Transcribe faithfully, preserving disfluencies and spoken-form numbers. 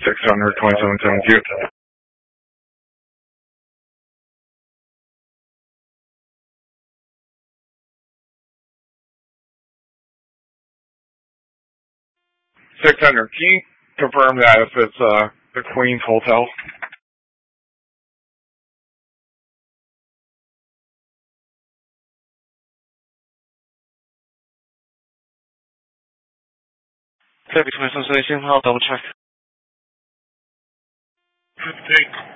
six hundred, twenty-seven seventy-two. six hundred, can you confirm that if it's uh, the Queen's Hotel? Okay, between Station, I'll double check. fifteen.